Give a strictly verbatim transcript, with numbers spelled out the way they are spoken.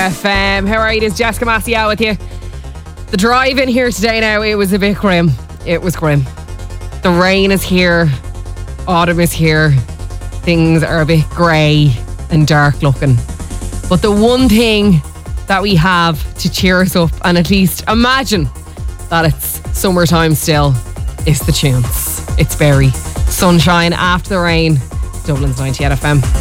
F M. How are you? It's Jessica Massiel with you. The drive in here today now, it was a bit grim. It was grim. The rain is here. Autumn is here. Things are a bit grey and dark looking. But the one thing that we have to cheer us up and at least imagine that it's summertime still is the tunes. It's Berry. Sunshine after the rain. Dublin's ninety-eight F M.